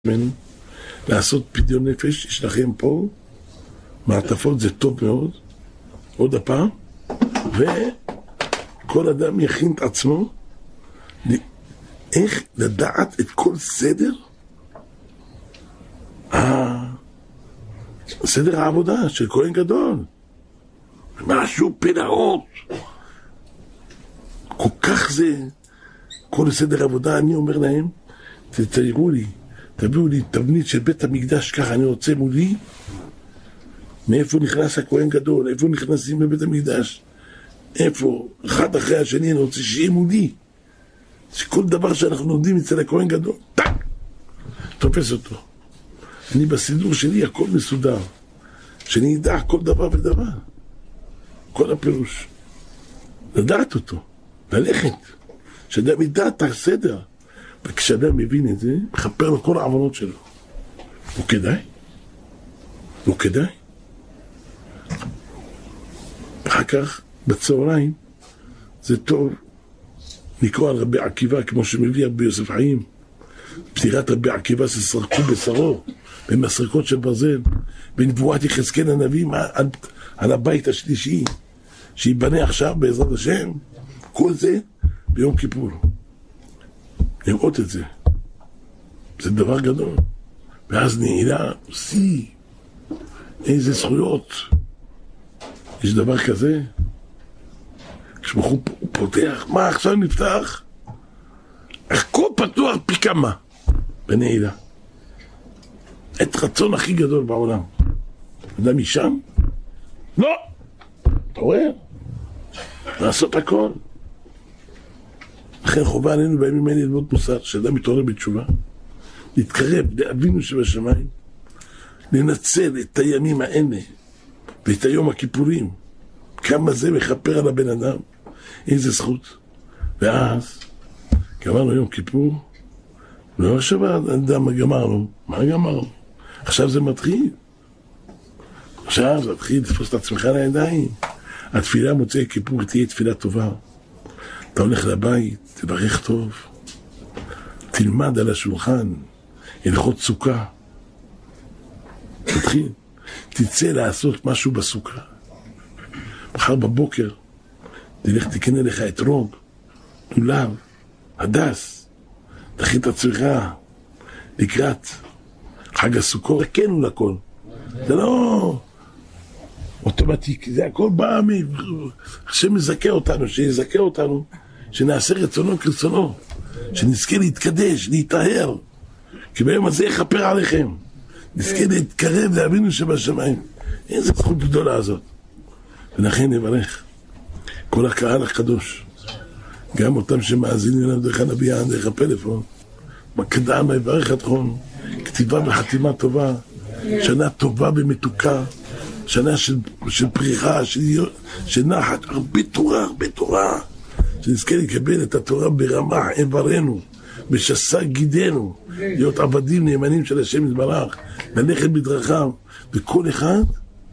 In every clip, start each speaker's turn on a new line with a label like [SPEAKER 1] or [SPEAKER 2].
[SPEAKER 1] לעשות פדיון נפש. יש לכם פה מעטפות, זה טוב מאוד. עוד הפעם, וכל אדם יכין את עצמו איך לדעת את כל סדר סדר העבודה של כהן גדול. משהו פלאות כל כך. זה כל סדר עבודה. אני אומר להם, תציירו לי, תביאו לי תבנית של בית המקדש ככה, אני רוצה מולי מאיפה נכנס הכהן גדול, איפה נכנסים לבית המקדש, איפה, אחד אחרי השני. אני רוצה שיהיה מולי שכל דבר שאנחנו לומדים אצל הכהן גדול, טק, תופס אותו. אני בסידור שלי הכל מסודר, שאני ידע כל דבר ודבר, כל הפירוש, לדעת אותו, ללכת, שאדם ידע את הסדר. וכשאדם מבין את זה, מחפר לו כל העוונות שלו. הוא כדאי? הוא כדאי? אחר כך, בצהריים, זה טוב לקרוא על רבי עקיבא, כמו שמביא רבי יוסף חיים. פטירת רבי עקיבא שסרקו בשרו, במסרקות של ברזל, בנבואת יחזקאל הנביא, על הבית השלישי, שיבנה עכשיו בעזרת השם. כל זה ביום כיפור. לראות את זה, זה דבר גדול. ואז נעילה, איזה זכויות. יש דבר כזה, כשבחור פותח, מה עכשיו נפתח? הכל פתוח פי כמה בנעילה. את רצון הכי גדול בעולם. אדם משם? לא! אתה רואה? לעשות הכל. לכן חובה עלינו בימים האלה ללמוד מוסר, שאדם מתעורר בתשובה, להתקרב לאבינו שבשמיים, לנצל את הימים האלה ואת היום הכיפורים, כמה זה מחפר על הבן אדם, איזה זכות. ואז גמרנו יום כיפור, לא עכשיו האדם גמרנו, מה גמרנו? עכשיו זה מתחיל, עכשיו זה מתחיל לתפוס את עצמך לידיים. התפילה מוצאי כיפור תהיה תפילה טובה. אתה הולך לבית, תברך טוב, תלמד על השולחן הלכות סוכה, תתחיל, תצא לעשות משהו בסוכה. מחר בבוקר תלך תקנה לך אתרוג, לולב, הדס, תכין את עצמך לקראת חג הסוכות. תקנו לכל, זה לא אוטומטיק, זה הכל בא השם מזכה אותנו, שיזכה אותנו, שנעשה רצונו כרצונו, שנזכה להתקדש, להתאהר, כי ביום הזה יכפר עליכם, נזכה להתקרב לאבינו שבשמיים. איזה זכות גדולה הזאת. ולכן נברך כל הקהל הקדוש, גם אותם שמאזינים לנו דרך הנביאה, דרך הפלאפון, מקדם ויברך אתכם, כתיבה וחתימה טובה, שנה טובה ומתוקה, שנה של פריחה, של נחת, הרבה תורה, שנזכה לקבל את התורה ברמה עברנו, בשסה גידנו, להיות עבדים נאמנים של השם יתברך, ללכת בדרכיו, וכל אחד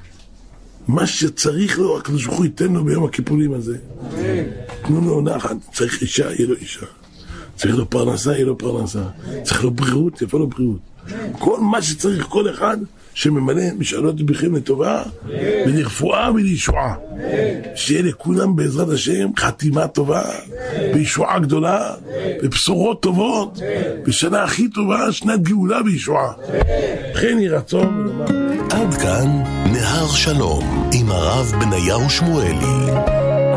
[SPEAKER 1] מה שצריך לו, הקדוש ברוך הוא ייתן לו ביום הכיפורים הזה. תנו לו נחת, צריך אישה, יהיה לו אישה, צריך לו פרנסה, יהיה לו פרנסה, צריך לו בריאות, יפה לו בריאות. כל מה שצריך כל אחד שממלא משאלות בכם לטובה ולרפואה ולישועה, שיהיה לכולם בעזרת השם חתימה טובה וישועה גדולה ובשורות טובות בשנה הכי טובה, שנת גאולה וישועה. כן יהי רצון.
[SPEAKER 2] עד כאן נהר שלום עם הרב בניהו שמואלי.